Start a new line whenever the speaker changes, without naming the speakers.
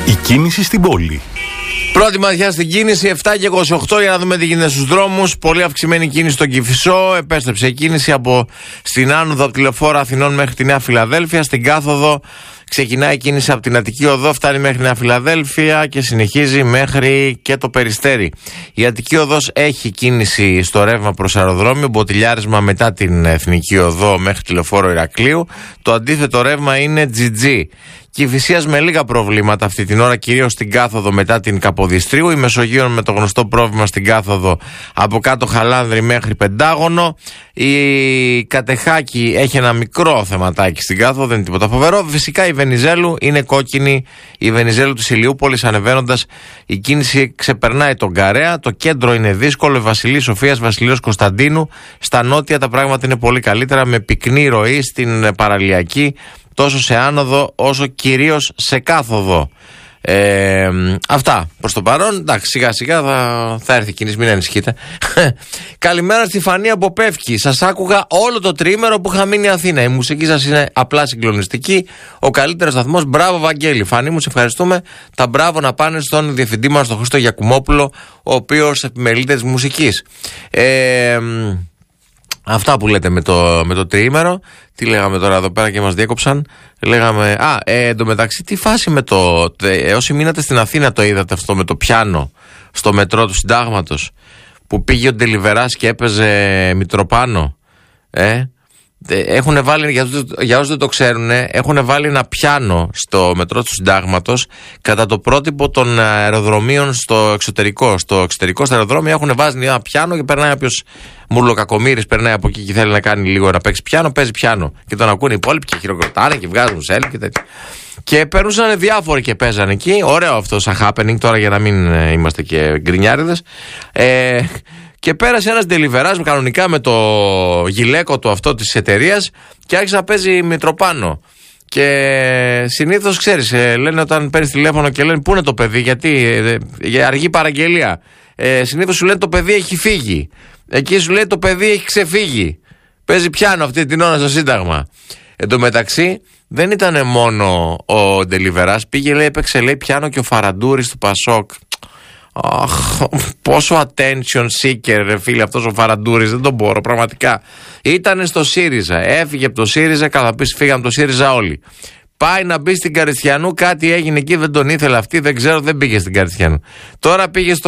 Η κίνηση στην πόλη.
Πρώτη ματιά στην κίνηση, 7 και 28 για να δούμε τι γίνεται στους δρόμους. Πολύ αυξημένη κίνηση στον Κηφισό. Επέστρεψε η κίνηση στην άνοδο από τη Λεωφόρο Αθηνών μέχρι τη Νέα Φιλαδέλφια. Στην κάθοδο ξεκινάει η κίνηση από την Αττική Οδό, φτάνει μέχρι Νέα Φιλαδέλφια και συνεχίζει μέχρι και το Περιστέρι. Η Αττική Οδός έχει κίνηση στο ρεύμα προς αεροδρόμιο, μποτιλιάρισμα μετά την Εθνική Οδό μέχρι τη Λεωφόρο Ηρακλείου. Το αντίθετο ρεύμα είναι GG. Κηφισίας με λίγα προβλήματα αυτή την ώρα, κυρίως στην κάθοδο μετά την Καποδιστρίου. Η Μεσογείων με το γνωστό πρόβλημα στην κάθοδο από κάτω Χαλάνδρη μέχρι Πεντάγωνο. Η Κατεχάκη έχει ένα μικρό θεματάκι στην κάθοδο, δεν είναι τίποτα φοβερό. Φυσικά η Βενιζέλου είναι κόκκινη. Η Βενιζέλου της Ηλιούπολης ανεβαίνοντας, η κίνηση ξεπερνάει τον Καρέα. Το κέντρο είναι δύσκολο. Η Βασιλής Σοφίας, Βασιλείος Κωνσταντίνου. Στα νότια τα πράγματα είναι πολύ καλύτερα, με πυκνή ροή στην παραλιακή, τόσο σε άνοδο όσο κυρίως σε κάθοδο. Αυτά προς το παρόν. Εντάξει, σιγά σιγά θα έρθει η κίνηση, μην ανησυχείτε. Καλημέρα στη Φανή από Πεύκη. Σας άκουγα όλο το τριήμερο που είχα μείνει Αθήνα. Η μουσική σας είναι απλά συγκλονιστική. Ο καλύτερος σταθμός. Μπράβο, Βαγγέλη. Φανή μου, σε ευχαριστούμε. Τα μπράβο να πάνε στον διευθυντή μας, τον Χρήστο Γιακουμόπουλο, ο οποίος επιμελείται της μουσικής. Αυτά που λέτε με το τριήμερο. Τι λέγαμε τώρα εδώ πέρα και μας διέκοψαν. Λέγαμε, εντωμεταξύ τι φάση με όσοι μείνατε στην Αθήνα το είδατε αυτό με το πιάνο στο μετρό του Συντάγματος, που πήγε ο Ντελιβεράς και έπαιζε Μητροπάνο. Έχουν βάλει, για όσους δεν το ξέρουν, έχουν βάλει ένα πιάνο στο μετρό του Συντάγματος κατά το πρότυπο των αεροδρομίων στο εξωτερικό. Στο εξωτερικό, στα αεροδρόμια έχουν βάζει ένα πιάνο και περνάει όποιος μουρλοκακομύρης περνάει από εκεί και θέλει να κάνει λίγο να παίξει πιάνο, παίζει πιάνο. Και τον ακούνε οι υπόλοιποι και χειροκροτάνε και βγάζουν σέλ και τέτοια. Και περνούσαν διάφοροι και παίζανε εκεί. Ωραίο αυτό σαν happening τώρα, για να μην είμαστε και γκρινιάριδες. Και πέρασε ένας Ντελιβεράς κανονικά με το γυλαίκο του αυτό της εταιρείας και άρχισε να παίζει Μητροπάνο. Και συνήθως ξέρεις, λένε όταν παίρνεις τηλέφωνο και λένε πού είναι το παιδί, γιατί για αργή παραγγελία. Συνήθως σου λένε το παιδί έχει φύγει. Εκεί σου λέει το παιδί έχει ξεφύγει. Παίζει πιάνο αυτή την ώρα στο Σύνταγμα. Εν τω μεταξύ δεν ήταν μόνο ο Ντελιβεράς, πήγε λέει έπαιξε λέει πιάνο και ο Φαραντούρης του Πασόκ. Πόσο attention seeker ρε φίλε αυτός ο Φαραντούρης, δεν τον μπορώ πραγματικά. Ήτανε στο ΣΥΡΙΖΑ, έφυγε από το ΣΥΡΙΖΑ, καλά πεις φύγαμε από το ΣΥΡΙΖΑ όλοι. Πάει να μπει στην Καριστιανού, κάτι έγινε εκεί, δεν τον ήθελε αυτή, δεν ξέρω, δεν πήγε στην Καριστιανού. Τώρα πήγε στο